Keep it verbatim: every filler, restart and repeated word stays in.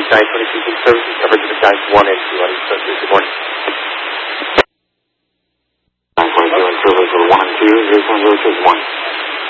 nine twenty-two King Services, coverage of the skies one and two on East Coast. Good morning. nine twenty-two and service one and two, zero point zero six one.